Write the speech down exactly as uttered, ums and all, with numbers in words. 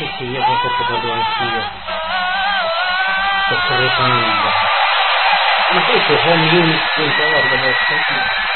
Sì, sì, io sono sottoposto anch'io. Sto correttamente. Ma questo è home unit punto org,